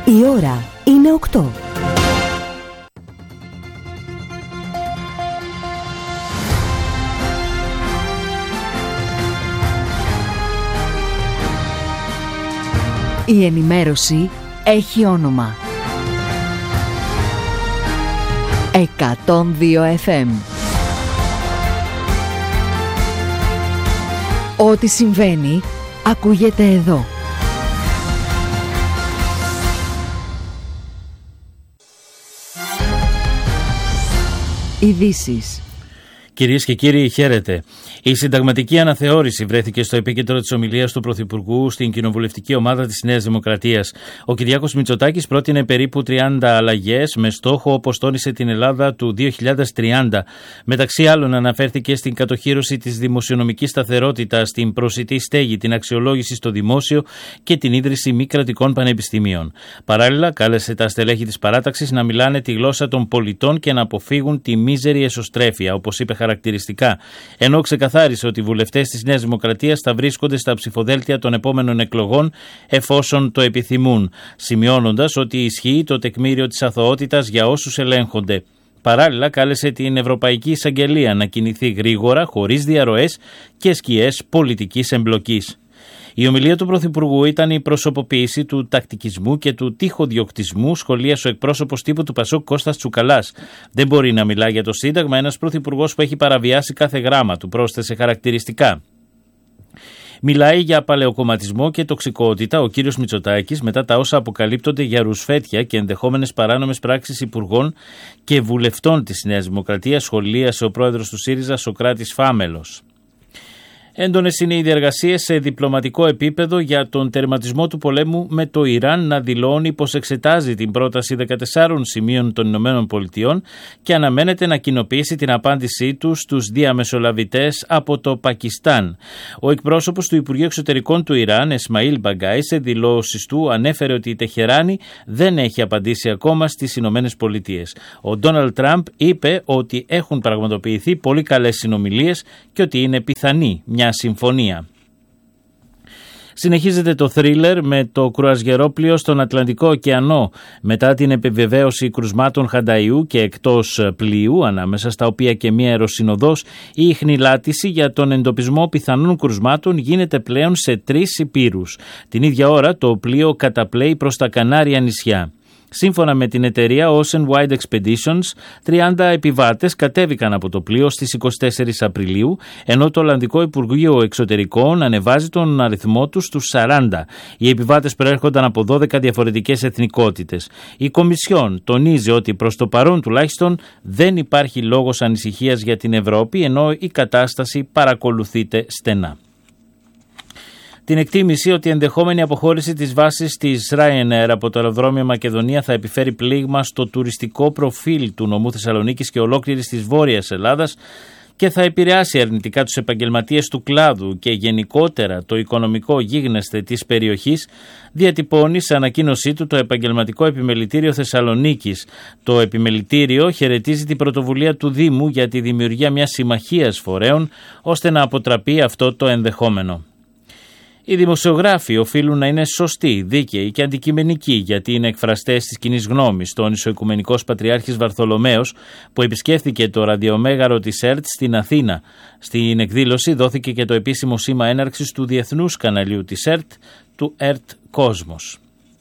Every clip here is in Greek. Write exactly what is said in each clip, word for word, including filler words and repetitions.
Η ώρα είναι οκτώ. Η ενημέρωση έχει όνομα. εκατόν δύο εφ εμ. Ό,τι συμβαίνει, ακούγεται εδώ. Ειδήσεις. Κυρίες και κύριοι, χαίρετε. Η συνταγματική αναθεώρηση βρέθηκε στο επίκεντρο της ομιλίας του Πρωθυπουργού στην κοινοβουλευτική ομάδα της Νέας Δημοκρατίας. Ο Κυριάκος Μητσοτάκης πρότεινε περίπου τριάντα αλλαγές με στόχο, όπως τόνισε, την Ελλάδα του δύο χιλιάδες τριάντα. Μεταξύ άλλων, αναφέρθηκε στην κατοχύρωση της δημοσιονομικής σταθερότητας, την προσιτή στέγη, την αξιολόγηση στο δημόσιο και την ίδρυση μη κρατικών πανεπιστημίων. Παράλληλα, κάλεσε τα στελέχη της παράταξης να μιλάνε τη γλώσσα των πολιτών και να αποφύγουν τη μίζερη εσωστρέφεια, όπως είπε χαρακτηριστικά, ενώ ξεκαθάρισε ότι οι βουλευτές της Νέας Δημοκρατίας θα βρίσκονται στα ψηφοδέλτια των επόμενων εκλογών εφόσον το επιθυμούν, σημειώνοντας ότι ισχύει το τεκμήριο της αθωότητας για όσους ελέγχονται. Παράλληλα, κάλεσε την Ευρωπαϊκή Εισαγγελία να κινηθεί γρήγορα, χωρίς διαρροές και σκιές πολιτικής εμπλοκής. Η ομιλία του Πρωθυπουργού ήταν η προσωποποίηση του τακτικισμού και του τυχοδιοκτισμού, σχολίασε ο εκπρόσωπος τύπου του Πασόκ Κώστας Τσουκαλάς. Δεν μπορεί να μιλά για το Σύνταγμα ένας πρωθυπουργός που έχει παραβιάσει κάθε γράμμα του, πρόσθεσε χαρακτηριστικά. Μιλάει για παλαιοκομματισμό και τοξικότητα ο κύριος Μητσοτάκης μετά τα όσα αποκαλύπτονται για ρουσφέτια και ενδεχόμενες παράνομες πράξεις υπουργών και βουλευτών της Νέας Δημοκρατίας, σχολίασε ο πρόεδρος του ΣΥΡΙΖΑ Σωκράτης Φάμελος. Έντονες είναι οι διεργασίες σε διπλωματικό επίπεδο για τον τερματισμό του πολέμου με το Ιράν να δηλώνει πως εξετάζει την πρόταση δεκατεσσάρων σημείων των Ηνωμένων Πολιτειών και αναμένεται να κοινοποιήσει την απάντησή του στους διαμεσολαβητές από το Πακιστάν. Ο εκπρόσωπος του Υπουργείου Εξωτερικών του Ιράν, Εσμαήλ Μπαγκάι, σε δηλώσεις του ανέφερε ότι η Τεχεράνη δεν έχει απαντήσει ακόμα στις Ηνωμένες Πολιτείες. Ο Ντόναλντ Τραμπ είπε ότι έχουν πραγματοποιηθεί πολύ καλές συνομιλίες και ότι είναι πιθανή μια συμφωνία. Συνεχίζεται το θρίλερ με το κρουαζιερόπλοιο στον Ατλαντικό ωκεανό μετά την επιβεβαίωση κρουσμάτων Χανταϊού και εκτός πλοίου, ανάμεσα στα οποία και μία αεροσυνοδός. Η ιχνηλάτηση για τον εντοπισμό πιθανών κρουσμάτων γίνεται πλέον σε τρεις υπήρους. Την ίδια ώρα το πλοίο καταπλέει προς τα Κανάρια νησιά. Σύμφωνα με την εταιρεία Ocean Wide Expeditions, τριάντα επιβάτες κατέβηκαν από το πλοίο στις εικοστή τέταρτη Απριλίου, ενώ το Ολλανδικό Υπουργείο Εξωτερικών ανεβάζει τον αριθμό τους στους σαράντα. Οι επιβάτες προέρχονταν από δώδεκα διαφορετικές εθνικότητες. Η Κομισιόν τονίζει ότι προς το παρόν τουλάχιστον δεν υπάρχει λόγος ανησυχίας για την Ευρώπη, ενώ η κατάσταση παρακολουθείται στενά. Την εκτίμηση ότι η ενδεχόμενη αποχώρηση της βάσης της Ryanair από το αεροδρόμιο Μακεδονία θα επιφέρει πλήγμα στο τουριστικό προφίλ του νομού Θεσσαλονίκης και ολόκληρης της Βόρειας Ελλάδας και θα επηρεάσει αρνητικά τους επαγγελματίες του κλάδου και γενικότερα το οικονομικό γίγνεσθε της περιοχής, διατυπώνει σε ανακοίνωσή του το Επαγγελματικό Επιμελητήριο Θεσσαλονίκης. Το Επιμελητήριο χαιρετίζει την πρωτοβουλία του Δήμου για τη δημιουργία μιας συμμαχίας φορέων ώστε να αποτραπεί αυτό το ενδεχόμενο. Οι δημοσιογράφοι οφείλουν να είναι σωστοί, δίκαιοι και αντικειμενικοί, γιατί είναι εκφραστές της κοινής γνώμης, τόνισε ο Οικουμενικός Πατριάρχης Βαρθολομαίος, που επισκέφθηκε το ραδιομέγαρο της ΕΡΤ στην Αθήνα. Στην εκδήλωση δόθηκε και το επίσημο σήμα έναρξης του διεθνούς καναλιού της ΕΡΤ, του ΕΡΤ Κόσμος.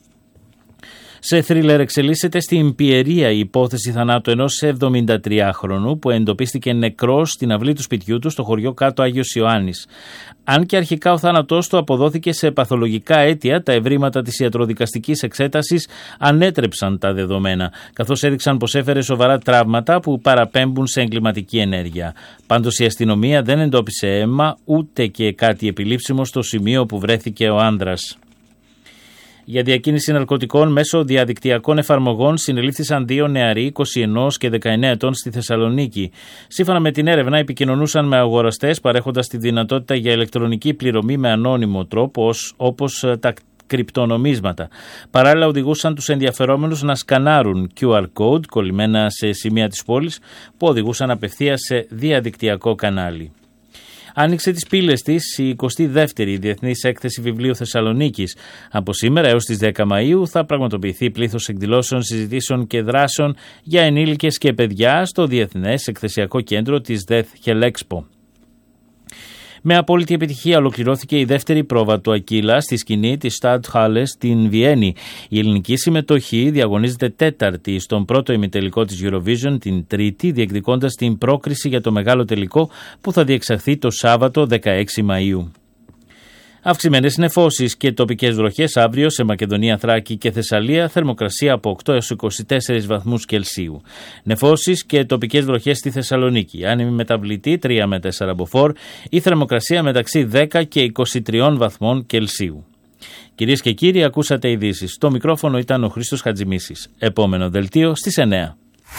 Σε θρίλερ εξελίσσεται στην Πιερία η υπόθεση θανάτου ενός εβδομηντατριάχρονου που εντοπίστηκε νεκρός στην αυλή του σπιτιού του στο χωριό Κάτω Άγιος Ιωάννης. Αν και αρχικά ο θάνατός του αποδόθηκε σε παθολογικά αίτια, τα ευρήματα της ιατροδικαστικής εξέτασης ανέτρεψαν τα δεδομένα, καθώς έδειξαν πως έφερε σοβαρά τραύματα που παραπέμπουν σε εγκληματική ενέργεια. Πάντως η αστυνομία δεν εντόπισε αίμα ούτε και κάτι επιλήψιμο στο σημείο που βρέθηκε ο άνδρας. Για διακίνηση ναρκωτικών μέσω διαδικτυακών εφαρμογών συνελήφθησαν δύο νεαροί είκοσι ένα και δεκαεννέα ετών στη Θεσσαλονίκη. Σύμφωνα με την έρευνα, επικοινωνούσαν με αγοραστές παρέχοντας τη δυνατότητα για ηλεκτρονική πληρωμή με ανώνυμο τρόπο, όπως τα κρυπτονομίσματα. Παράλληλα, οδηγούσαν τους ενδιαφερόμενους να σκανάρουν κιου αρ code κολλημένα σε σημεία της πόλης που οδηγούσαν απευθείας σε διαδικτυακό κανάλι. Άνοιξε τις πύλες της η εικοστή δεύτερη Διεθνής Έκθεση Βιβλίου Θεσσαλονίκης. Από σήμερα έως τις δέκα Μαΐου θα πραγματοποιηθεί πλήθος εκδηλώσεων, συζητήσεων και δράσεων για ενήλικες και παιδιά στο Διεθνές Εκθεσιακό Κέντρο της ΔΕΘ Χελέξπο. Με απόλυτη επιτυχία ολοκληρώθηκε η δεύτερη πρόβα του Ακύλα στη σκηνή της Stadthalle στην Βιέννη. Η ελληνική συμμετοχή διαγωνίζεται τέταρτη στον πρώτο ημιτελικό της Eurovision την Τρίτη, διεκδικώντας την πρόκριση για το μεγάλο τελικό που θα διεξαχθεί το Σάββατο δεκαέξι Μαΐου. Αυξημένες νεφώσεις και τοπικές βροχές αύριο σε Μακεδονία, Θράκη και Θεσσαλία, θερμοκρασία από οκτώ έως είκοσι τέσσερις βαθμούς Κελσίου. Νεφώσεις και τοπικές βροχές στη Θεσσαλονίκη, άνεμη μεταβλητή τρία με τέσσερα μποφόρ, η θερμοκρασία μεταξύ δέκα και είκοσι τρία βαθμών Κελσίου. Κυρίες και κύριοι, ακούσατε ειδήσεις. Στο μικρόφωνο ήταν ο Χρήστος Χατζημίσης. Επόμενο δελτίο στις εννιά.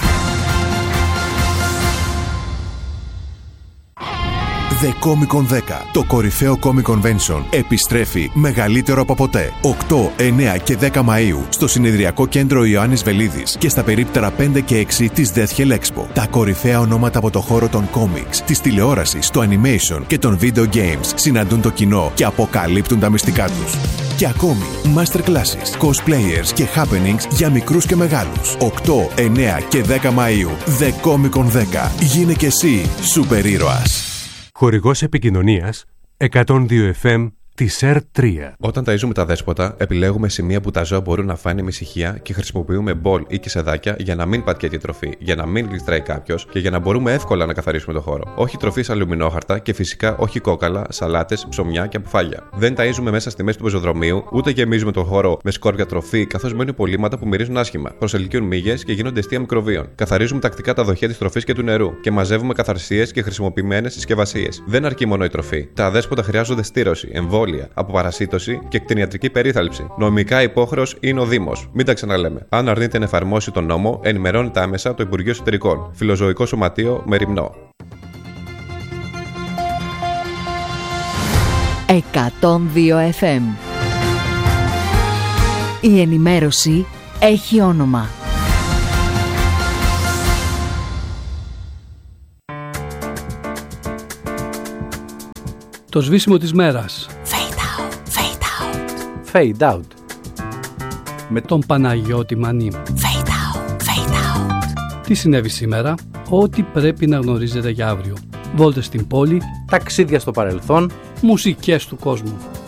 The Comic Con δέκα, το κορυφαίο Comic Convention, επιστρέφει μεγαλύτερο από ποτέ. οκτώ, εννιά και δέκα Μαΐου στο συνεδριακό κέντρο Ιωάννης Βελίδης και στα περίπτερα πέντε και έξι της ΔΕΘ Χελέξπο. Τα κορυφαία ονόματα από το χώρο των comics, της τηλεόρασης, του animation και των video games συναντούν το κοινό και αποκαλύπτουν τα μυστικά τους. Και ακόμη, masterclasses, cosplayers και happenings για μικρούς και μεγάλους. οκτώ, εννιά και δέκα Μαΐου. The Comic Con δέκα. Γίνε και εσύ σούπερ ήρωας. Χορηγός επικοινωνίας εκατόν δύο εφ εμ της ερ τρία. Όταν ταΐζουμε τα δέσποτα, επιλέγουμε σημεία που τα ζώα μπορούν να φάνε με ησυχία και χρησιμοποιούμε μπολ ή κισεδάκια για να μην πατιέται η τροφή, για να μην γλιστράει κάποιος και για να μπορούμε εύκολα να καθαρίσουμε το χώρο. Όχι τροφή σε αλουμινόχαρτα και φυσικά όχι κόκαλα, σαλάτες, ψωμιά και αποφάγια. Δεν ταΐζουμε μέσα στη μέση του πεζοδρομίου, ούτε γεμίζουμε τον χώρο με σκόρπια τροφή, καθώς μένουν υπολείμματα που μυρίζουν άσχημα, προσελκύουν μύγες και γίνονται αιστεία μικροβίων. Καθαρίζουμε τακτικά τα δοχεία της τροφής και του νερού και μαζεύουμε καθαρσίες και χρησιμοποιημένες συσκευασίες. Δεν αρκεί μόνο η τροφή. Τα αδέσποτα χρειάζονται στήρωση, εμβόλια, αποπαρασίτωση και κτηνιατρική περίθαλψη. Νομικά υπόχρεος είναι ο Δήμος. Μην τα ξαναλέμε. Αν αρνείται να εφαρμόσει τον νόμο, ενημερώνεται άμεσα το Υπουργείο Εσωτερικών. Φιλοζωικό Σωματείο Μεριμνό. εκατόν δύο εφ εμ. Η ενημέρωση έχει όνομα. Το σβήσιμο της μέρας. Fade out, fade out. Fade out. Με τον Παναγιώτη Μανή. Fade out, fade out. Τι συνέβη σήμερα, ό,τι πρέπει να γνωρίζετε για αύριο. Βόλτες στην πόλη, ταξίδια στο παρελθόν, μουσικές του κόσμου.